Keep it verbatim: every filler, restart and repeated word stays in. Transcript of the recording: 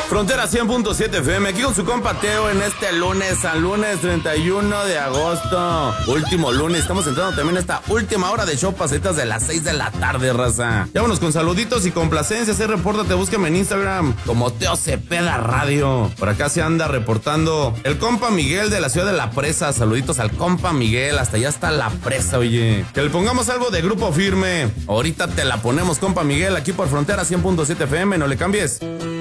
Frontera cien punto siete F M, aquí con su compa Teo en este lunes, al lunes treinta y uno de agosto. Último lunes, estamos entrando también a esta última hora de show, pasaditas de las seis de la tarde, raza. Ya vámonos con saluditos y complacencias, eh, repórtate, búsqueme en Instagram como Teo Cepeda Radio. Por acá se anda reportando el compa Miguel de la ciudad de La Presa. Saluditos al compa Miguel, hasta allá está La Presa, oye. Que le pongamos algo de Grupo Firme. Ahorita te la ponemos, compa Miguel, aquí por Frontera cien punto siete F M, no le cambies.